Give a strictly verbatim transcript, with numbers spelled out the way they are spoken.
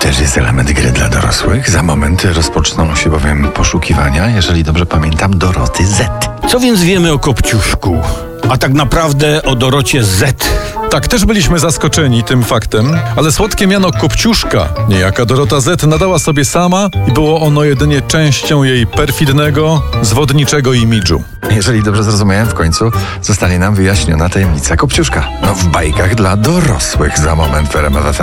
też jest element gry dla dorosłych. Za moment rozpoczną się bowiem poszukiwania, jeżeli dobrze pamiętam, Doroty Z. Co więc wiemy o Kopciuszku? A tak naprawdę o Dorocie Z. Tak, też byliśmy zaskoczeni tym faktem, ale słodkie miano Kopciuszka niejaka Dorota Z nadała sobie sama i było ono jedynie częścią jej perfidnego, zwodniczego imidżu. Jeżeli dobrze zrozumiałem, w końcu zostanie nam wyjaśniona tajemnica Kopciuszka. No w bajkach dla dorosłych za moment w R M F F M.